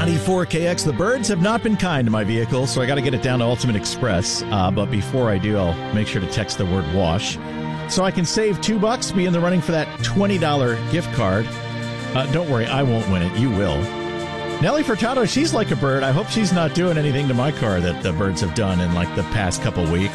94KX. The birds have not been kind to my vehicle, so I got to get it down to Ultimate Express. But before I do, I'll make sure to text the word wash so I can save $2, be in the running for that $20 gift card. Don't worry, I won't win it. You will. Nelly Furtado, she's like a bird. I hope she's not doing anything to my car that the birds have done in like the past couple weeks.